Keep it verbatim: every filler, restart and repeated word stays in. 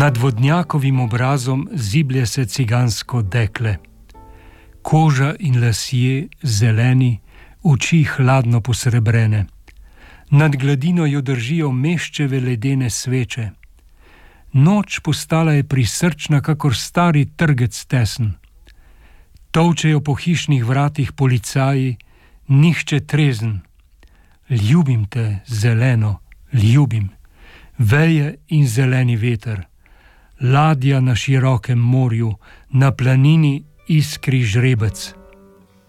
Nad vodnjakovim obrazom ziblje se cigansko dekle. Koža in lasje zeleni, oči hladno posrebrene. Nad gladino jo držijo meščeve ledene sveče. Noč postala je prisrčna, kakor stari trgec tesen. Tolčejo po hišnih vratih policaji, nihče trezen. Ljubim te, zeleno, ljubim. Veje in zeleni veter. Ladja na širokem morju, na planini iskri žrebec.